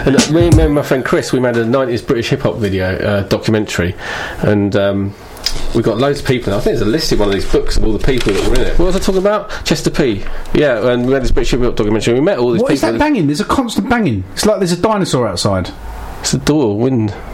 And me and my friend Chris, we made a 90s British hip hop video documentary, and we got loads of people. I think there's a list in one of these books of all the people that were in it. What was I talking about? Chester P. Yeah, and we had this British hip hop documentary. We met all these people. What is that banging? There's a constant banging. It's like there's a dinosaur outside. It's the door, wind.